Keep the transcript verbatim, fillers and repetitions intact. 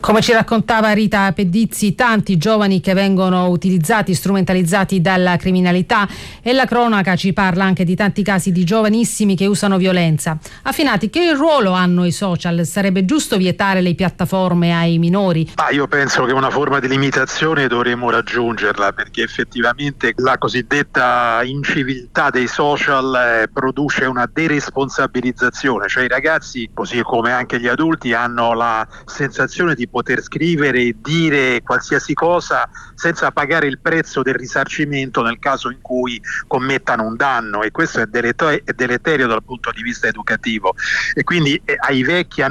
Come ci raccontava Rita Pedizzi, tanti giovani che vengono utilizzati, strumentalizzati dalla criminalità, e la cronaca ci parla anche di tanti casi di giovanissimi che usano violenza. Affinati, che ruolo hanno i social? Sarebbe giusto vietare le piattaforme ai minori? Ah, io penso che una forma di limitazione dovremmo raggiungerla, perché effettivamente la cosiddetta inciviltà dei social eh, produce una deresponsabilizzazione, cioè i ragazzi, così come anche gli adulti, hanno la sensazione di poter scrivere e dire qualsiasi cosa senza pagare il prezzo del risarcimento nel caso in cui commettano un danno, e questo è deleterio, è deleterio dal punto di vista educativo, e quindi eh, ai vecchi